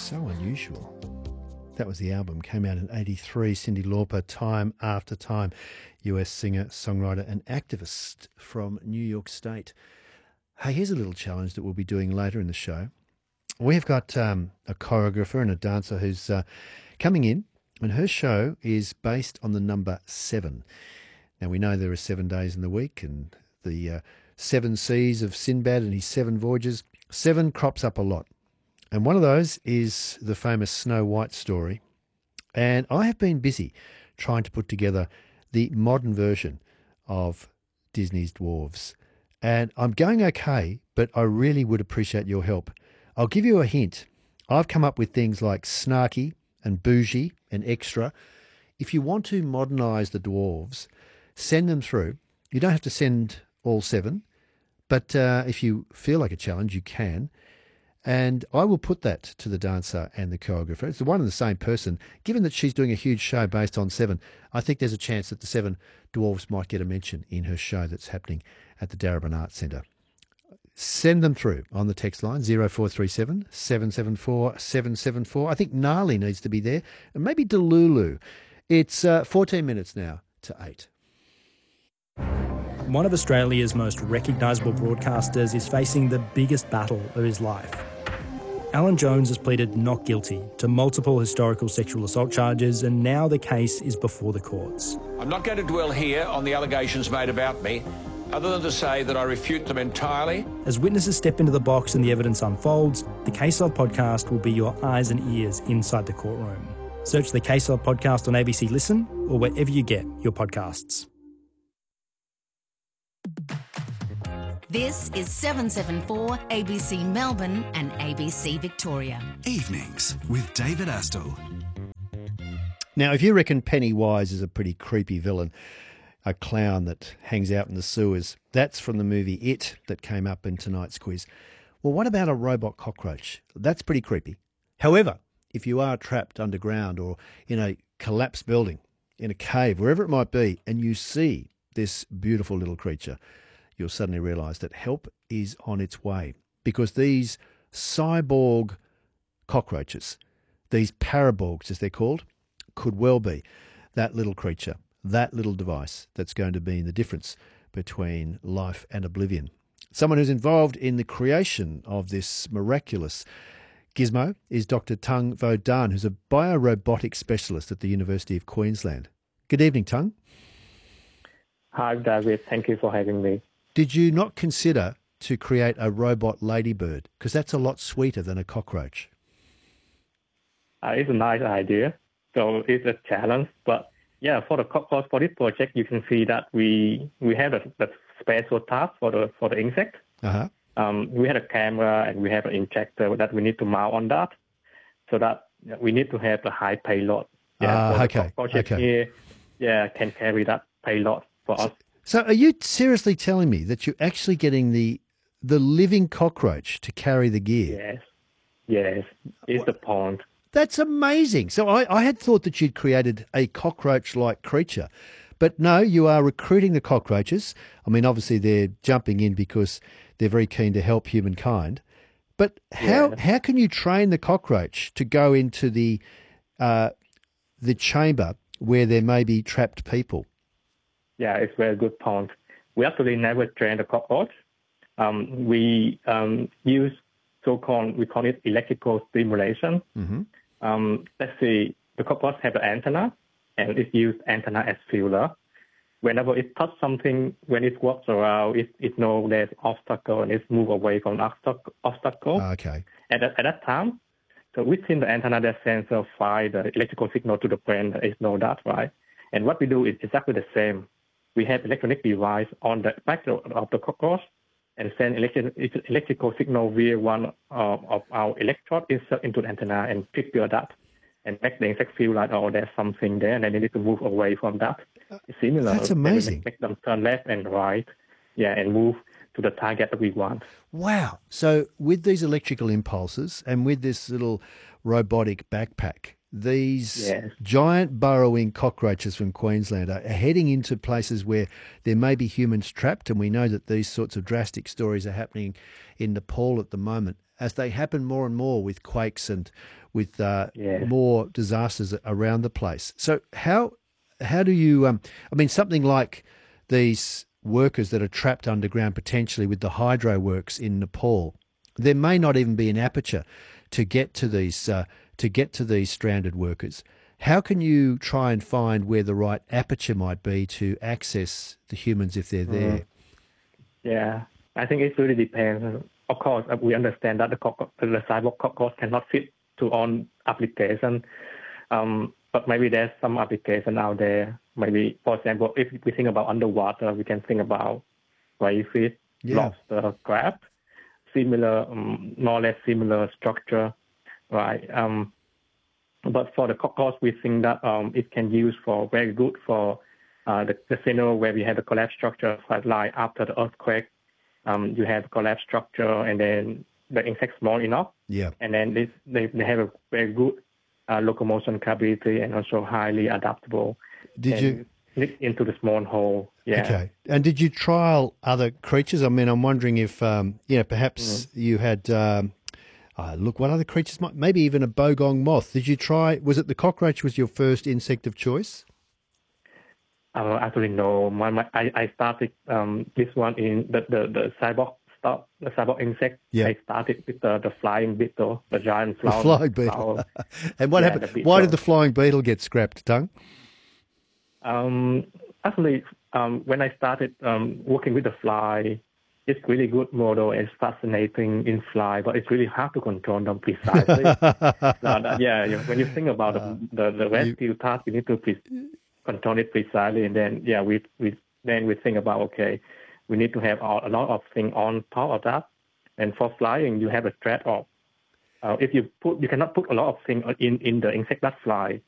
So unusual. That was the album, came out in 83. Cyndi Lauper, Time After Time, US singer, songwriter and activist from New York State. Hey, here's a little challenge that we'll be doing later in the show. We've got a choreographer and a dancer who's coming in, and her show is based on the number 7. Now, we know there are 7 days in the week, and the 7 seas of Sinbad and his 7 voyages. 7 crops up a lot. And one of those is the famous Snow White story. And I have been busy trying to put together the modern version of Disney's Dwarves. And I'm going okay, but I really would appreciate your help. I'll give you a hint. I've come up with things like snarky and bougie and extra. If you want to modernise the Dwarves, send them through. You don't have to send all 7, but if you feel like a challenge, you can. And I will put that to the dancer and the choreographer. It's the one and the same person. Given that she's doing a huge show based on 7, I think there's a chance that the 7 Dwarves might get a mention in her show that's happening at the Darebin Arts Centre. Send them through on the text line 0437 774 774. I think Gnarly needs to be there, and maybe Delulu. It's 14 minutes now to 8. One of Australia's most recognisable broadcasters is facing the biggest battle of his life. Alan Jones has pleaded not guilty to multiple historical sexual assault charges, and now the case is before the courts. I'm not going to dwell here on the allegations made about me, other than to say that I refute them entirely. As witnesses step into the box and the evidence unfolds, the Case Log podcast will be your eyes and ears inside the courtroom. Search the Case Log podcast on ABC Listen or wherever you get your podcasts. This is 774 ABC Melbourne and ABC Victoria. Evenings with David Astle. Now, if you reckon Pennywise is a pretty creepy villain, a clown that hangs out in the sewers, that's from the movie It that came up in tonight's quiz. Well, what about a robot cockroach? That's pretty creepy. However, if you are trapped underground or in a collapsed building, in a cave, wherever it might be, and you see this beautiful little creature, you'll suddenly realise that help is on its way, because these cyborg cockroaches, these paraborgs as they're called, could well be that little creature, that little device that's going to be the difference between life and oblivion. Someone who's involved in the creation of this miraculous gizmo is Dr. Tung Vo Dan, who's a biorobotics specialist at the University of Queensland. Good evening, Tung. Hi, David. Thank you for having me. Did you not consider to create a robot ladybird? Because that's a lot sweeter than a cockroach. It's a nice idea. So it's a challenge. But yeah, for this project, you can see that we have the special task for the insect. Uh-huh. We had a camera and we have an injector that we need to mount on that. So that we need to have the high payload. Okay. Here, can carry that payload for us. So are you seriously telling me that you're actually getting the living cockroach to carry the gear? Yes. It's the point. That's amazing. So I had thought that you'd created a cockroach-like creature, but no, you are recruiting the cockroaches. I mean, obviously they're jumping in because they're very keen to help humankind. But how can you train the cockroach to go into the chamber where there may be trapped people? Yeah, it's a very good point. We actually never train the cockroach. We use we call it electrical stimulation. Mm-hmm. Let's see, the cockroach have an antenna, and it uses antenna as feeler. Whenever it touches something, when it walks around, it knows there's obstacle and it moves away from obstacle. Okay. At that time, so within the antenna, there's sensor fire the electrical signal to the brain. It knows that, right? And what we do is exactly the same. We have electronic device on the back of the cockroach and send electrical signal via one of our electrode insert into the antenna and trigger that and make the insect feel like, oh, there's something there, and then they need to move away from that. It's similar. That's amazing. Make them turn left and right, and move to the target that we want. Wow. So with these electrical impulses and with this little robotic backpack, these giant burrowing cockroaches from Queensland are heading into places where there may be humans trapped, and we know that these sorts of drastic stories are happening in Nepal at the moment. as they happen more and more with quakes and with Yes. more disasters around the place. So how do you? I mean, something like these workers that are trapped underground potentially with the hydro works in Nepal, there may not even be an aperture to get to these stranded workers. How can you try and find where the right aperture might be to access the humans if they're there? Yeah, I think it really depends. Of course, we understand that the cyborg cockroach cannot fit to all applications, but maybe there's some application out there. Maybe, for example, if we think about underwater, we can think about crayfish, lobster, crab, similar, more or less similar structure, right? But for the cockroach, we think that it can use for very good for the scenario where we have the collapse structure, like after the earthquake, you have collapse structure, and then the insect small enough, and then they have a very good locomotion capability and also highly adaptable. Did you slip into the small hole? Yeah. Okay. And did you trial other creatures? I mean, I'm wondering if perhaps you had. Look, what other creatures might? Maybe even a bogong moth. Did you try? Was it the cockroach? Was your first insect of choice? Actually, no. I started this one in the cyborg stuff, the cyborg insect. Yeah. I started with the flying beetle, the giant The flower. flying beetle. And what happened? Why did the flying beetle get scrapped, Tung? Actually, when I started working with the fly, it's really good model. It's fascinating in fly, but it's really hard to control them precisely. When you think about the rescue task, you need to control it precisely, and then we think about, okay, we need to have a lot of things on top of that. And for flying, you have a trade-off. If you cannot put a lot of things in the insect that fly.